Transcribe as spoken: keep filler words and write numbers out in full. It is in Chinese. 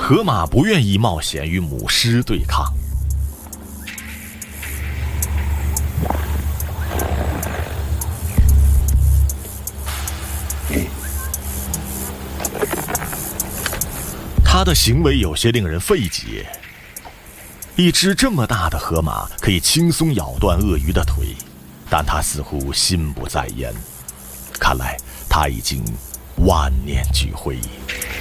河马不愿意冒险与母狮对抗。他的行为有些令人费解。一只这么大的河马可以轻松咬断鳄鱼的腿，但他似乎心不在焉，看来他已经万念俱灰。